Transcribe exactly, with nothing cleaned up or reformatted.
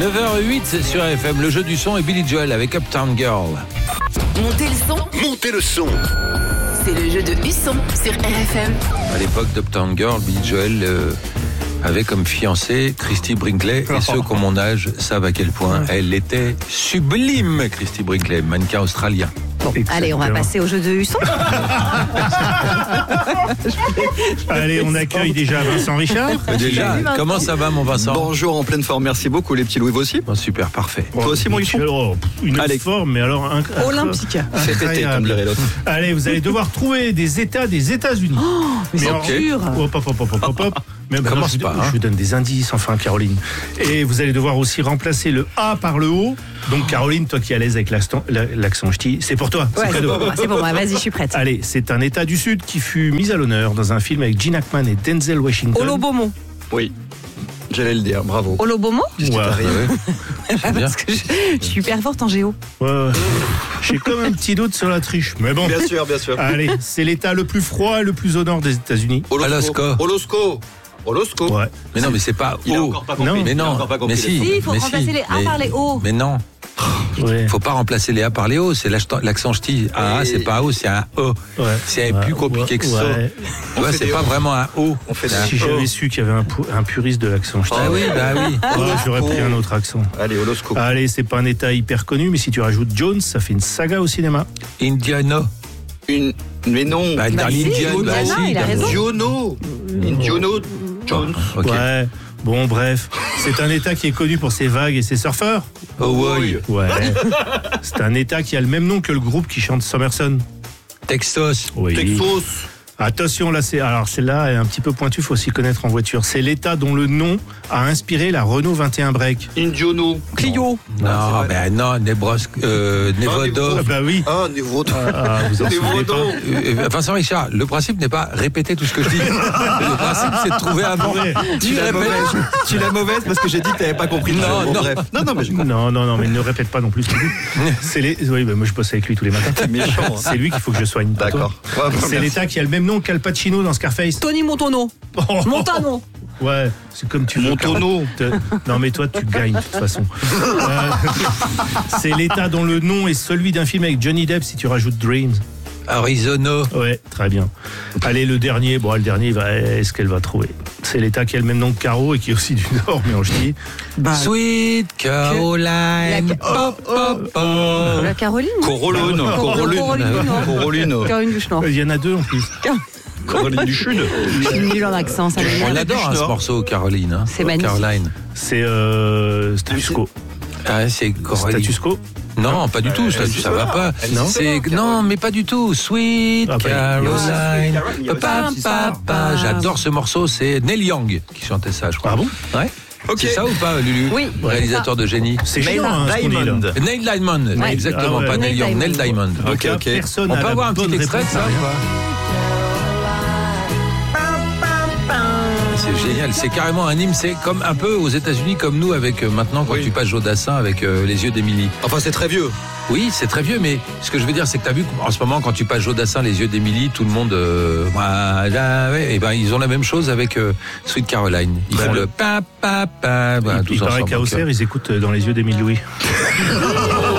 neuf heures huit sur R F M, le jeu du son et Billy Joel avec Uptown Girl. Montez le son. Montez le son. C'est le jeu de Husson sur R F M. À l'époque d'Uptown Girl, Billy Joel euh, avait comme fiancée Christy Brinkley. Et ceux qui ont mon âge savent à quel point elle était sublime, Christy Brinkley, mannequin australien. Bon, allez, on va passer au jeu de Husson. Allez, on accueille déjà Vincent Richard. Déjà, comment ça va, mon Vincent? Bonjour, en pleine forme, merci beaucoup les petits Louis, vous aussi. Bon, super, parfait. Toi aussi, mon Husson. Oh, une Allez. forme, mais alors un, Olympique. Fais péter, comme dirait l'autre. Allez, vous allez devoir trouver des États des États-Unis. Oh, mais c'est alors- dur. Hop, hop, hop, hop, hop, hop. Mais maintenant, Commence je, pas, je hein. vous donne des indices, enfin, Caroline. Et vous allez devoir aussi remplacer le A par le O. Donc, Caroline, toi qui es à l'aise avec l'accent, l'accent ch'ti, c'est pour toi. Ouais, c'est c'est cadeau. pour moi, c'est pour moi. Vas-y, je suis prête. Allez, c'est un État du Sud qui fut mis à l'honneur dans un film avec Gene Hackman et Denzel Washington. Olobomo. Oui, j'allais le dire, bravo. Olobomo Ouais, ouais, C'est bien. Parce que je, je suis hyper forte en géo. ouais. J'ai comme un petit doute sur la triche. Mais bon. Bien sûr, bien sûr. Allez, c'est l'État le plus froid et le plus au nord des États-Unis. Alaska. Olosco. Olosco. Ouais. Mais non, mais c'est pas Il a O. encore pas Non, compris. Mais Il a non, encore pas compris. mais si. Si, il faut mais remplacer si. les A Mais- par les O. Mais non, Ouais. faut pas remplacer les A par les O. C'est l'accent l'accent ch'ti. Un A, c'est pas un O, c'est un E. Ouais. C'est Ouais, plus compliqué ouais, que ça. ouais. Tu vois, fait c'est des pas O. vraiment un O. On fait C'est un des Si O. j'avais su qu'il y avait un, pu- un puriste de l'accent, je Ah oui, bah oui. Ouais, j'aurais pris un autre accent. Allez, Olosco. Allez, c'est pas un État hyper connu, mais si tu rajoutes Jones, ça fait une saga au cinéma. Indiana. Une. Mais non. Bah, dans si, l'Indiana, bah Indiana, si, il a dans- raison. Giono. Giono Jones. Ok. Ouais. Bon, bref. C'est un État qui est connu pour ses vagues et ses surfeurs. Hawaii. Ouais. C'est un État qui a le même nom que le groupe qui chante Summerson. Texas. Oui. Texas. Attention, là, c'est, alors celle-là est un petit peu pointue, faut s'y connaître en voiture. C'est l'État dont le nom a inspiré la Renault vingt et un Break. Indiono. Clio. Non, ben non, Nebraska, euh, Nevada. Ah bah oui. Ah, niveau. Ah, vous en souvenez pas. Euh, Vincent Richard, le principe n'est pas répéter tout ce que je dis. Le principe, c'est de trouver un bon. Ouais. Tu l'as mauvaise. Tu l'as mauvaise parce que j'ai dit que t'avais pas compris. Non, Bon, non. bref. Non, non, mais j'ai compris. Non, non, non, mais ne répète pas non plus ce qu'il dit. C'est les... Oui, bah, moi je bosse avec lui tous les matins. T'es méchant. hein. C'est lui qu'il faut que je soigne. pas toi. D'accord. Ouais, bon, C'est merci. l'État qui a le même nom qu'Al Pacino dans Scarface. Tony Montono. Montano. Ouais, c'est comme tu veux. Montono. Carole. Te- Non, mais toi, tu gagnes de toute façon. Euh, c'est l'État dont le nom est celui d'un film avec Johnny Depp si tu rajoutes Dreams. Arizona. Ouais, très bien. Allez, le dernier. Bon, le dernier, va... est-ce qu'elle va trouver? C'est l'État qui a le même nom que Caro et qui est aussi du Nord, mais en ch'ti. Sweet Caroline. La- Pop, pop, pop. La Caroline. Corolone. Caroline, Corolune. non. Corolune. Caroline Duchenor. Il y en a deux en plus. Caroline du Sud. Je suis nulle en accent, ça On m'énerve. l'adore, hein, ce morceau, Caroline. hein. C'est magnifique. Caroline. C'est euh, Status Quo. Ah, c'est Caroline. Status Quo. Non, pas du tout, ça, ça va pas. Non. C'est non, mais pas du tout. Sweet Ah, bah, il y a aussi- Caroline. il y a aussi- Pa, pa, pa. J'adore ce morceau, c'est Neil Young qui chantait ça, je crois. Ah bon? Ouais. Ok. C'est ça ou pas, Lulu? Oui. Réalisateur de génie. C'est chiant, hein, ce qu'on dit, là. Neil Diamond, Ouais. exactement, Ah ouais. pas Neil Neil Young, Neil Diamond. Diamond. Ok, ok. Personne On n'a peut la avoir un bonne petit extrait de réponse ça à ou rien. pas? C'est génial, c'est carrément un hymne, c'est comme un peu aux États-Unis comme nous avec euh, maintenant quand Oui. tu passes Jodassin avec euh, les yeux d'Émilie. Enfin, c'est très vieux. Oui, c'est très vieux, mais ce que je veux dire, c'est que tu as vu qu'en ce moment, quand tu passes Jodassin, les yeux d'Émilie, tout le monde, euh, voilà, ouais, et ben ils ont la même chose avec euh, Sweet Caroline. Ils Bah, font le- le pa pa pa, Et voilà, puis, tous il paraît ensemble. qu'à Donc, Auxerre, ils écoutent dans les yeux d'Émile Louis. euh,